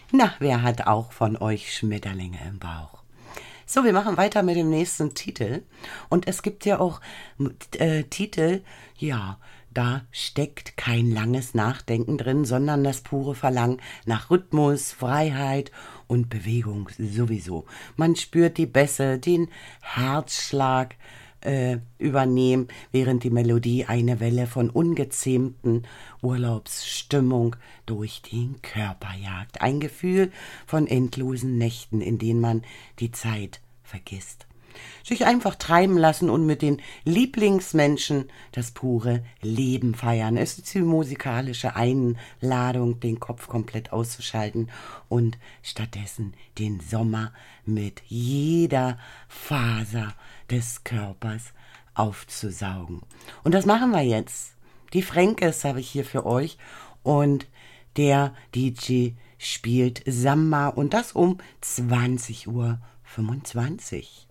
Na, wer hat auch von euch Schmetterlinge im Bauch? So, wir machen weiter mit dem nächsten Titel. Und es gibt ja auch Titel, ja, da steckt kein langes Nachdenken drin, sondern das pure Verlangen nach Rhythmus, Freiheit und Bewegung sowieso. Man spürt die Bässe, den Herzschlag übernehmen, während die Melodie eine Welle von ungezähmten Urlaubsstimmung durch den Körper jagt. Ein Gefühl von endlosen Nächten, in denen man die Zeit vergisst. Sich einfach treiben lassen und mit den Lieblingsmenschen das pure Leben feiern. Es ist die musikalische Einladung, den Kopf komplett auszuschalten und stattdessen den Sommer mit jeder Faser des Körpers aufzusaugen. Und das machen wir jetzt. Die Fränkes habe ich hier für euch und der DJ spielt Samba und das um 20:25 Uhr.